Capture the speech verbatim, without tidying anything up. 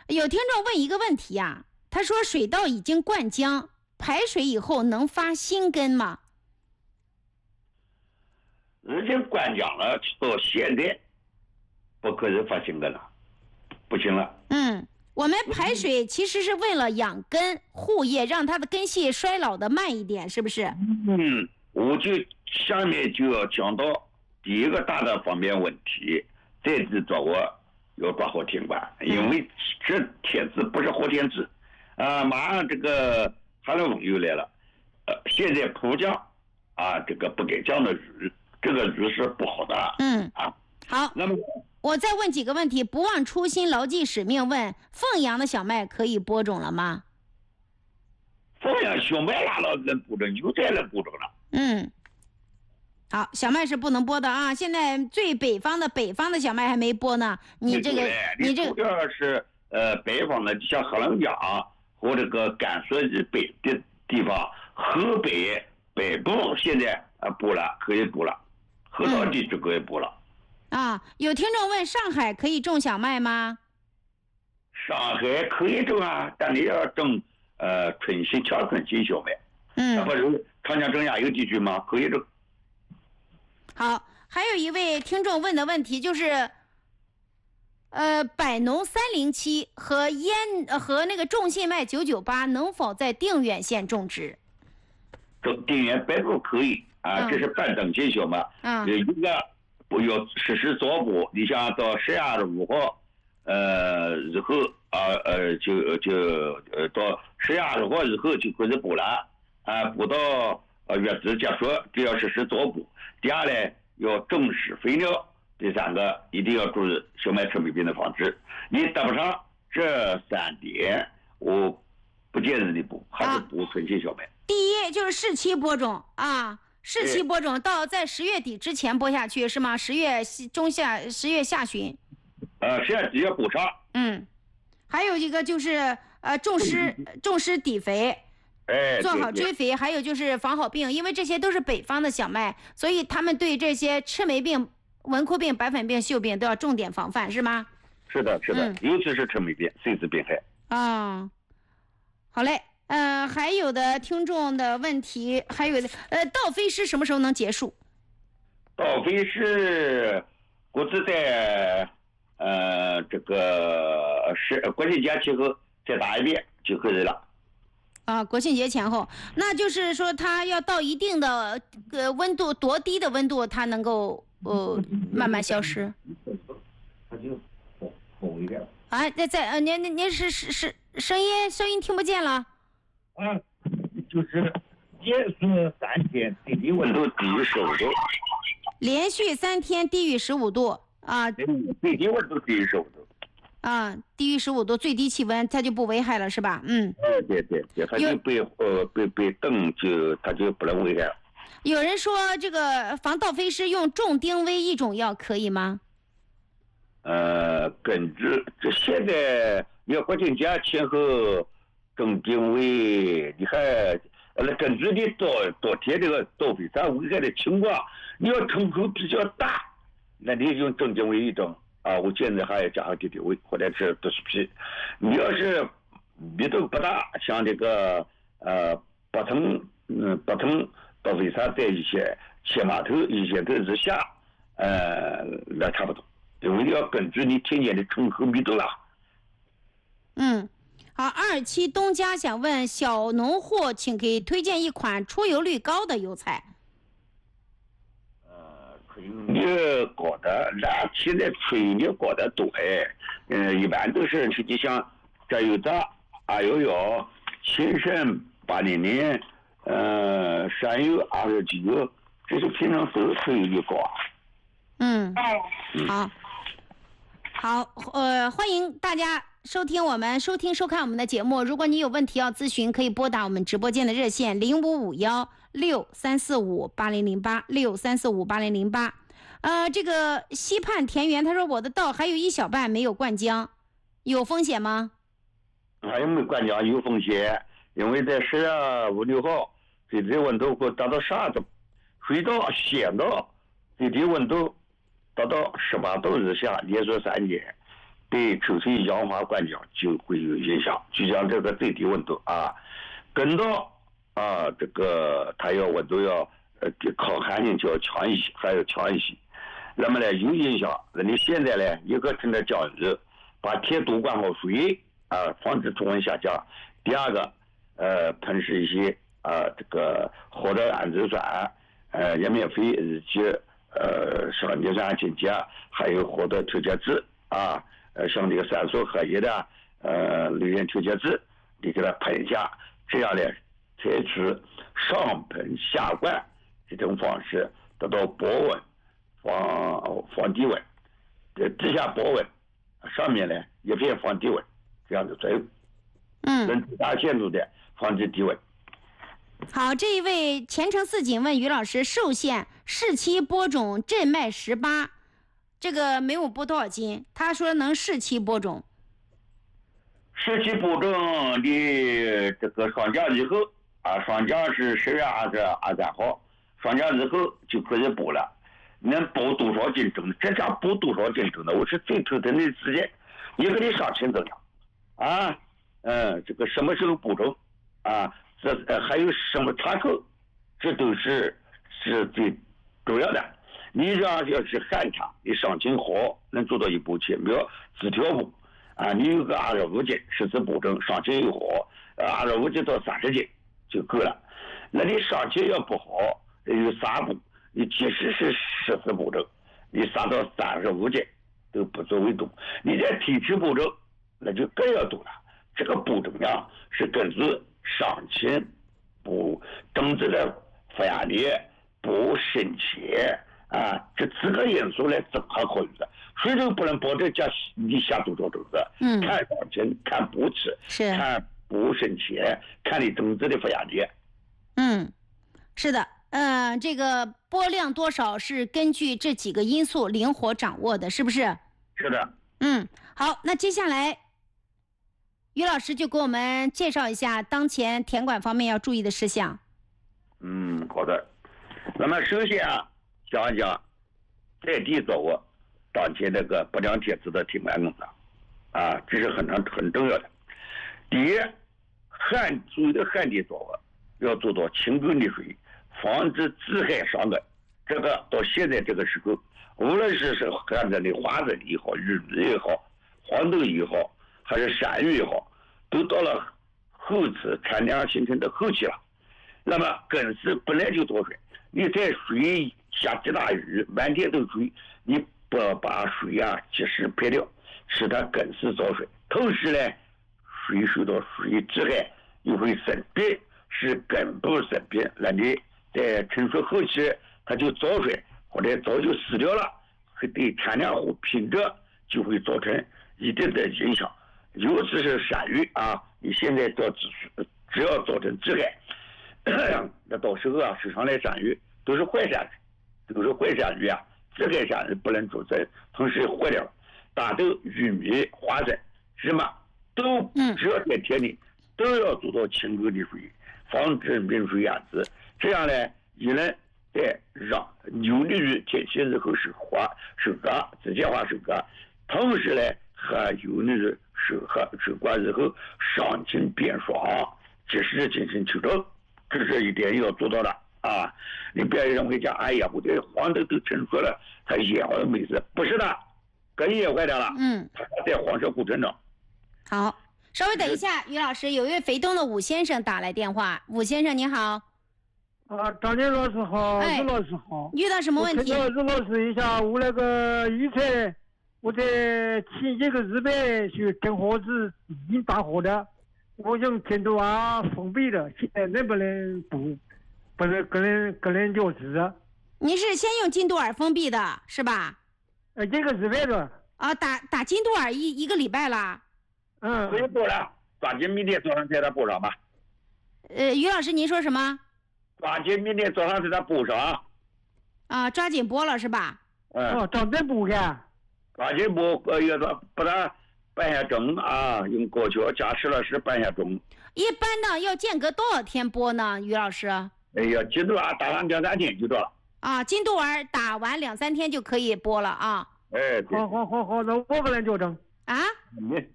有听众问一个问题呀、啊，他说水稻已经灌浆，排水以后能发新根吗？ 已经灌浆了，到现在不可以发新根了，不行了。 嗯，我们排水其实是为了养根护叶，让它的根系衰老的慢一点，是不是？ 嗯，我就下面就要讲到第一个大的方面问题，再次找我要抓好听吧，因为这帖子不是好天子啊，马上这个寒冷风又来了，呃，现在普降啊，这个不该降的雨，这个雨是不好的。 嗯啊， 好， 那么我再问几个问题，不忘初心，牢记使命。问凤阳的小麦可以播种了吗？ 凤阳小麦拉到能播种，油菜能播种了。 嗯，好，小麦是不能播的啊。现在最北方的北方的小麦还没播呢。你这个，你这个，要是呃北方的，像黑龙江或者个甘肃以北的地方，河北北部现在啊播了，可以播了，河道地区可以播了。 嗯、啊，有听众问上海可以种小麦吗？ 上海可以种啊，但你要种呃春熙强春熙小麦。 嗯， 那不是长江中下游地区吗？可以种。 好，还有一位听众问的问题就是，呃，百农三零七和烟和那个种信麦九九八能否在定远县种植？ 种定远百度可以啊，嗯、这是半等级小麦。嗯，有一个不要实施早播，你像到十月二十五号，呃，以后啊呃就就呃到十月二十号以后就开始播了啊，播到呃月子结束就要实施早播。第二呢，要重视肥料。第三个，一定要注意小麦赤霉病的防治。你得不上这三点，我不建议你补，还是补春熙小麦。 啊、第一就是适期播种啊，适期播种到在十月底之前播下去是吗？十月中下，十月下旬。 呃，十月底要补上。 嗯，还有一个就是呃种施种施底肥。 哎， 做好追肥，还有就是防好病，因为这些都是北方的小麦，所以他们对这些赤霉病、蚊枯病、白粉病、锈病都要重点防范，是吗？ 是的，是的，嗯、尤其是赤霉病、碎子病害。 啊，好嘞，嗯、呃，还有的听众的问题，还有的呃，稻飞师什么时候能结束？ 稻飞师，估计在呃这个是国庆节前后再打一遍就可以了。 啊，国庆节前后，那就是说它要到一定的呃温度，多低的温度它能够呃慢慢消失。 它就红一点。 啊，在在呃，您您您是是是声音声音听不见了。 嗯，就是连续三天最低温度低于十五度。 连续三天低于十五度啊。 最低温度低于十五度。 啊，低于十五度最低气温，它就不危害了，是吧？嗯。 对对对，它就被呃被被冻就它就不能危害了。 有人说这个防稻飞师用重丁威一种药可以吗？ 呃，根据这现在要国庆节前后重丁威，你还呃根据你多多天这个稻飞师危害的情况，你要冲口比较大，那你用重丁威一种。啊，我建议还要加上敌敌畏或者是毒素皮。你要是密度不大，像这个呃八层嗯八层稻飞师在一些千码头一线头之下，呃那差不多，因为要根据你天间的冲口密度啦。 嗯，好，二期东家想问小农户，请给推荐一款出油率高的油菜。 出油率高的，那现在出油率高的多哎，嗯，一般都是你像这油渣、二幺幺、秦参、八零零，呃，山油、二十几油，这些品种都是出油率高啊。 嗯，好，好，呃，欢迎大家收听我们收听收看我们的节目。如果你有问题要咨询，可以拨打我们直播间的热线零五五幺六三四五八零零八六三四五八零零八。呃，这个西畔田园他说我的稻还有一小半没有灌浆，有风险吗？ 还有没有灌浆有风险，因为在十月五六号最低温度会达到十二度，水稻、咸稻最低温度达到十八度以下，连续三天。 对抽水氧化管浆就会有影响。就像这个最低温度啊，跟到啊这个它要温度要呃抗寒性就要强一些，还要强一些。那么呢有影响。那你现在呢，一个趁着降雨，把铁堵管好水啊，防止中温下降。第二个，呃，喷施一些啊这个活的氨酯酸、呃叶面肥以及呃像氨酸清洁，还有活的调节质啊，呃像这个三素合一的呃绿原调节质，你给它喷一下，这样呢采取上喷下灌这种方式，得到保温。防防低温，这地下保温，上面呢一片防低温，这样的作用， 嗯， 能最大限度的防止低温。 好，这一位前程似锦问于老师，寿县市期播种震脉十八，这个没有播多少斤，他说能市期播种。 市期播种的这个霜降以后啊，霜降是十月二十二三号，霜降以后就可以播了。能播多少斤种？这家播多少斤种的？我是最头疼的时间，一个你上情怎样啊？嗯，这个什么时候播种啊？这呃还有什么插口？这都是是最重要的。你让要是旱场，你上情好，能做到一步千苗枝条布啊，你有个二十五斤，十次播种，上情又好，二十五斤到三十斤就够了。那你上情要不好，有撒布。你即使是十次播种，你撒到三十五斤都不足为多。你在提前播种，那就更要多了。这个播种呀，是根据上情、补种子的发芽率、补深浅啊，这四个因素来综合考虑的。谁都不能保证家你下多少种子， 嗯， 看上情、看补质、 是看补深浅、看你种子的发芽率。 嗯，是的。嗯、呃，这个播量多少是根据这几个因素灵活掌握的，是不是？ 是的。 嗯，好，那接下来于老师就给我们介绍一下当前田管方面要注意的事项。 嗯，好的。那么首先啊，讲一讲在地作物当前这个不良铁质的停管工作啊，这是很很很重要的。第一，旱所有的旱地作物要做到清沟溺水。防止自害伤根，这个到现在这个时候，无论是是旱的的花生也好，玉米也好，黄豆也好，还是山芋也好，都到了后期产量形成的后期了。那么根是本来就多水，你在水下极大雨，满天都水，你不把水啊及时排掉，使它根是遭水。同时呢，水受到水之害又会生病，使根部生病，那你在成熟后期，它就早水或者早就死掉了，会对产量和品质就会造成一定的影响。尤其是山芋啊，你现在到只只要造成致害，那到时候啊，市场来山芋都是坏山芋，都是坏山芋啊，致害山芋不能种植，同时坏掉了。大豆、玉米、花生、芝麻都只要在田里都要做到清沟的水，防止命水压制。这样呢，也能在让有利于天气日后收获收割，直接化收割，同时呢，还有利于收获收割日后伤情变爽，及时进行求证，这是一点要做到的啊！你不要认为讲，哎呀，我这黄豆都成熟了，它叶坏没事，不是的，根叶坏掉了， 嗯， 它在黄色固成中。 好，稍微等一下，于老师，有一位肥东的武先生打来电话，武先生你好。 啊，张建老师好， 哎日老师好。 遇到什么问题？ 我请教日老师一下，我那个预测，我在前几个日本去种盒子已经打火的，我用进度啊封闭的，现在能不能补？不能，可能可能就治。 你是先用金多尔封闭的是吧？ 呃，这个日本的。 啊，打打金多尔一一个礼拜了。 嗯。 不用补了，抓紧明天早上给他补上吧。 呃，于老师您说什么？ 抓紧明天早上给他补上。 啊，抓紧播了是吧？ 嗯。 哦，抓紧补的。 抓紧补，呃，要说把它半下钟啊，用高桥加湿了是半下钟。 一般呢要间隔多少天播呢？于老师？ 哎呀，金多尔打上两三天就到了。 啊，金多尔打完两三天就可以播了啊。 哎， 好好好好，那我不能纠正。 啊？ 你